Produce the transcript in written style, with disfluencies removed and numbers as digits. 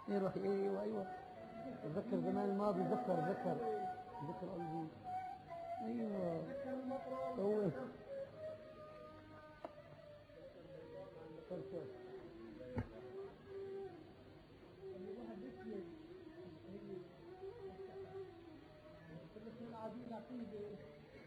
يروح ايوه ايوه. تذكر زمان الماضي، ذكر قلبي. ايوه هو الواحد يسلم.